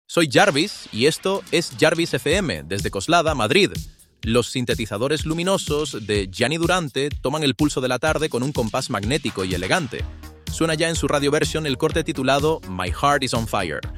Soy Jarvis y esto es Jarvis FM desde Coslada, Madrid. Los sintetizadores luminosos de Gianni Durante toman el pulso de la tarde con un compás magnético y elegante. Suena ya en su radio version el corte titulado My Heart is on Fire.